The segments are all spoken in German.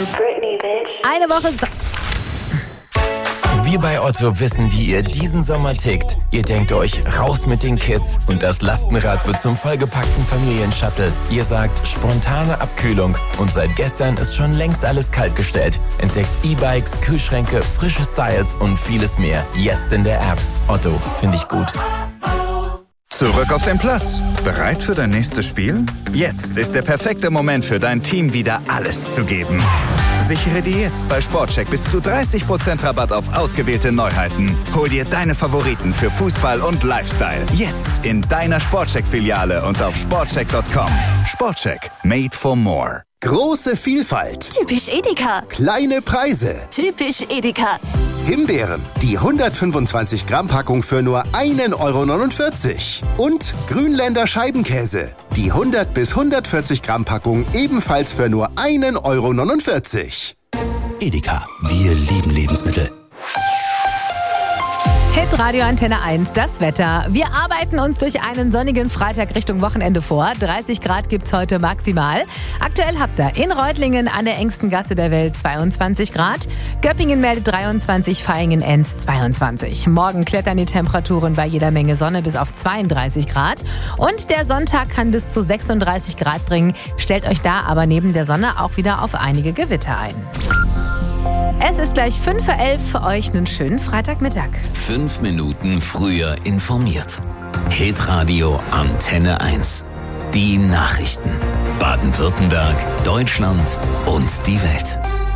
Eine Woche... Wir bei Otto wissen, wie ihr diesen Sommer tickt. Ihr denkt euch, raus mit den Kids und das Lastenrad wird zum vollgepackten Familienshuttle. Ihr sagt, spontane Abkühlung und seit gestern ist schon längst alles kaltgestellt. Entdeckt E-Bikes, Kühlschränke, frische Styles und vieles mehr. Jetzt in der App. Otto, finde ich gut. Zurück auf den Platz. Bereit für dein nächstes Spiel? Jetzt ist der perfekte Moment für dein Team, wieder alles zu geben. Sichere dir jetzt bei Sportcheck bis zu 30% Rabatt auf ausgewählte Neuheiten. Hol dir deine Favoriten für Fußball und Lifestyle. Jetzt in deiner Sportcheck-Filiale und auf sportcheck.com. Sportcheck. Made for more. Große Vielfalt. Typisch Edeka. Kleine Preise. Typisch Edeka. Himbeeren, die 125 Gramm Packung für nur 1,49 €. Und Grünländer Scheibenkäse, die 100 bis 140 Gramm Packung ebenfalls für nur 1,49 €. Edeka, wir lieben Lebensmittel. Hitradio Antenne 1, das Wetter. Wir arbeiten uns durch einen sonnigen Freitag Richtung Wochenende vor. 30 Grad gibt's heute maximal. Aktuell habt ihr in Reutlingen an der engsten Gasse der Welt 22 Grad. Göppingen meldet 23, Vaihingen-Enz 22. Morgen klettern die Temperaturen bei jeder Menge Sonne bis auf 32 Grad. Und der Sonntag kann bis zu 36 Grad bringen. Stellt euch da aber neben der Sonne auch wieder auf einige Gewitter ein. Es ist gleich 5:11 für euch einen schönen Freitagmittag. 5 Minuten früher informiert. Hitradio Antenne 1. Die Nachrichten. Baden-Württemberg, Deutschland und die Welt.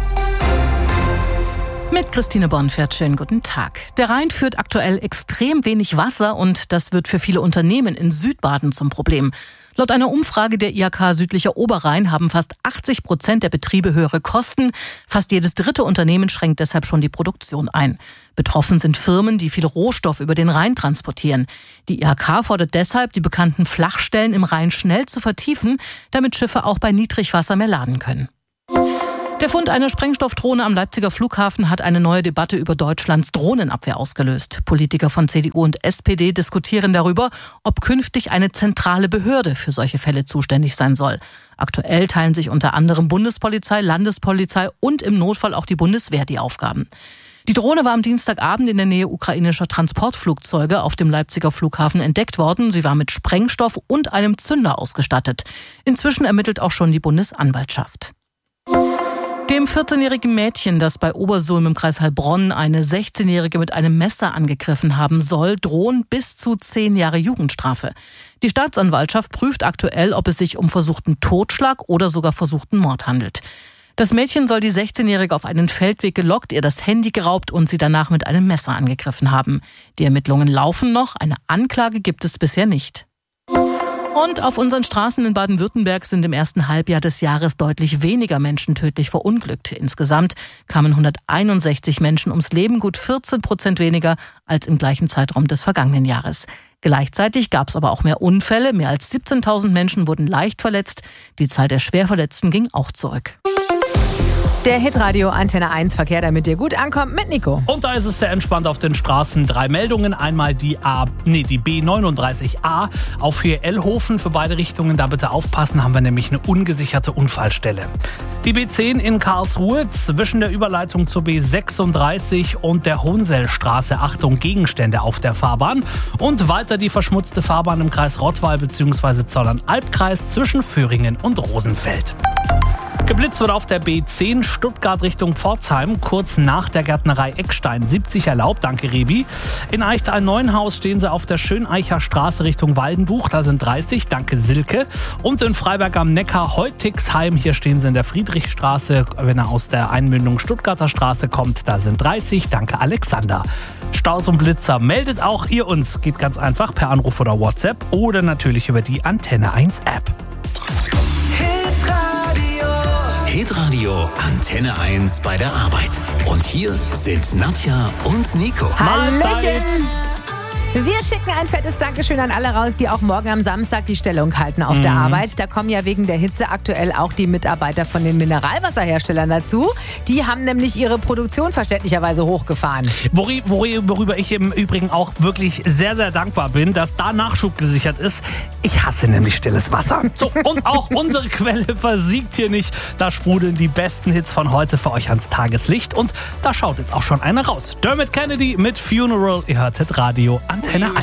Mit Christine Bonfert, schönen guten Tag. Der Rhein führt aktuell extrem wenig Wasser und das wird für viele Unternehmen in Südbaden zum Problem. Laut einer Umfrage der IHK Südlicher Oberrhein haben fast 80% der Betriebe höhere Kosten. Fast jedes dritte Unternehmen schränkt deshalb schon die Produktion ein. Betroffen sind Firmen, die viel Rohstoff über den Rhein transportieren. Die IHK fordert deshalb, die bekannten Flachstellen im Rhein schnell zu vertiefen, damit Schiffe auch bei Niedrigwasser mehr laden können. Der Fund einer Sprengstoffdrohne am Leipziger Flughafen hat eine neue Debatte über Deutschlands Drohnenabwehr ausgelöst. Politiker von CDU und SPD diskutieren darüber, ob künftig eine zentrale Behörde für solche Fälle zuständig sein soll. Aktuell teilen sich unter anderem Bundespolizei, Landespolizei und im Notfall auch die Bundeswehr die Aufgaben. Die Drohne war am Dienstagabend in der Nähe ukrainischer Transportflugzeuge auf dem Leipziger Flughafen entdeckt worden. Sie war mit Sprengstoff und einem Zünder ausgestattet. Inzwischen ermittelt auch schon die Bundesanwaltschaft. Dem 14-jährigen Mädchen, das bei Obersulm im Kreis Heilbronn eine 16-Jährige mit einem Messer angegriffen haben soll, drohen bis zu 10 Jahre Jugendstrafe. Die Staatsanwaltschaft prüft aktuell, ob es sich um versuchten Totschlag oder sogar versuchten Mord handelt. Das Mädchen soll die 16-Jährige auf einen Feldweg gelockt, ihr das Handy geraubt und sie danach mit einem Messer angegriffen haben. Die Ermittlungen laufen noch, eine Anklage gibt es bisher nicht. Und auf unseren Straßen in Baden-Württemberg sind im ersten Halbjahr des Jahres deutlich weniger Menschen tödlich verunglückt. Insgesamt kamen 161 Menschen ums Leben, gut 14% weniger als im gleichen Zeitraum des vergangenen Jahres. Gleichzeitig gab es aber auch mehr Unfälle. Mehr als 17.000 Menschen wurden leicht verletzt. Die Zahl der Schwerverletzten ging auch zurück. Der Hitradio Antenne 1 Verkehr, damit ihr gut ankommt, mit Nico. Und da ist es sehr entspannt auf den Straßen. 3 Meldungen. Einmal die B39a auf Höhe Ellhofen für beide Richtungen. Da bitte aufpassen, haben wir nämlich eine ungesicherte Unfallstelle. Die B10 in Karlsruhe zwischen der Überleitung zur B36 und der Hohensellstraße. Achtung, Gegenstände auf der Fahrbahn. Und weiter die verschmutzte Fahrbahn im Kreis Rottweil bzw. Zollern-Albkreis zwischen Föhringen und Rosenfeld. Geblitzt wird auf der B10 Stuttgart Richtung Pforzheim, kurz nach der Gärtnerei Eckstein. 70 erlaubt, danke Rebi. In Eichtal-Neuenhaus stehen sie auf der Schöneicher Straße Richtung Waldenbuch, da sind 30, danke Silke. Und in Freiberg am Neckar Heutigsheim, hier stehen sie in der Friedrichstraße. Wenn er aus der Einmündung Stuttgarter Straße kommt, da sind 30, danke Alexander. Staus und Blitzer, meldet auch ihr uns. Geht ganz einfach per Anruf oder WhatsApp oder natürlich über die Antenne 1 App. Hitradio Antenne 1 bei der Arbeit. Und hier sind Nadja und Nico. Hallöchen! Wir schicken ein fettes Dankeschön an alle raus, die auch morgen am Samstag die Stellung halten auf der Arbeit. Da kommen ja wegen der Hitze aktuell auch die Mitarbeiter von den Mineralwasserherstellern dazu. Die haben nämlich ihre Produktion verständlicherweise hochgefahren. Worüber ich im Übrigen auch wirklich sehr, sehr dankbar bin, dass da Nachschub gesichert ist. Ich hasse nämlich stilles Wasser. So, und auch unsere Quelle versiegt hier nicht. Da sprudeln die besten Hits von heute für euch ans Tageslicht. Und da schaut jetzt auch schon einer raus. Dermot Kennedy mit Funeral. Ihr hört Hitradio Antenne 1.